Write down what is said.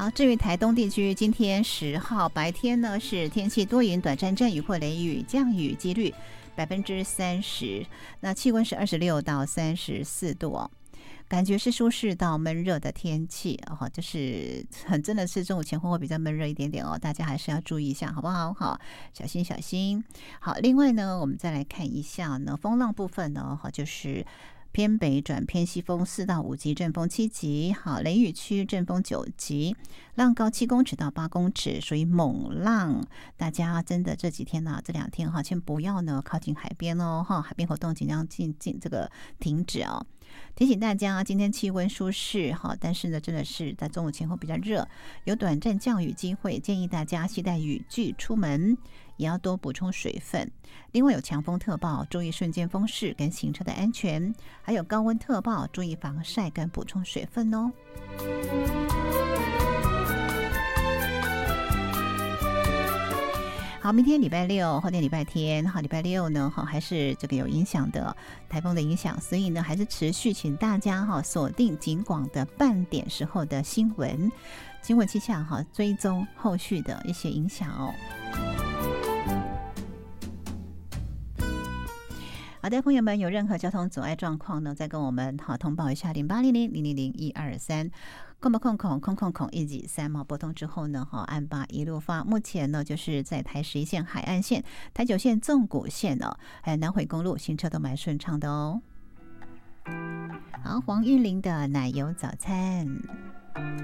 好，至于台东地区，今天10号白天呢是天气多云，短暂阵雨或雷雨，降雨几率30%，那气温是26到34度哦。感觉是舒适到闷热的天气哦，就是真的是中午前后会比较闷热一点点哦，大家还是要注意一下，好不好？好，小心小心。好，另外呢，我们再来看一下呢，风浪部分呢，就是偏北转偏西风4到5级，阵风7级。好，雷雨区阵风9级，浪高7公尺到8公尺，属于猛浪。大家真的这几天呢，这2天哈，先不要呢靠近海边哦，哈，海边活动尽量进这个停止哦。提醒大家，今天气温舒适哈，但是呢，真的是在中午前后比较热，有短暂降雨机会，建议大家携带雨具出门，也要多补充水分。另外有强风特报，注意瞬间风势跟行车的安全，还有高温特报，注意防晒跟补充水分哦。好，明天礼拜六，后天礼拜天，好，礼拜六呢，还是这个有影响的台风的影响，所以呢，还是持续请大家锁定警广的半点时候的新闻气象追踪后续的一些影响哦。好的，朋友们，有任何交通阻碍状况呢，再跟我们通报一下0800000123。空123拨通之后呢，按8一路发。目前呢，就是在台11线海岸线、台9线纵谷线还有南回公路行车都蛮顺畅的哦。好，黄韵玲的奶油早餐。